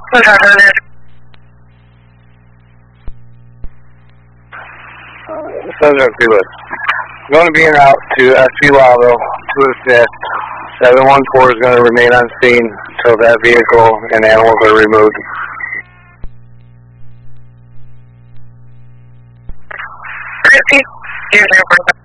Subject Felix. Going to be en route to SP Lavo to assist. 714 is going to remain on scene until that vehicle and animals are removed. Repeat.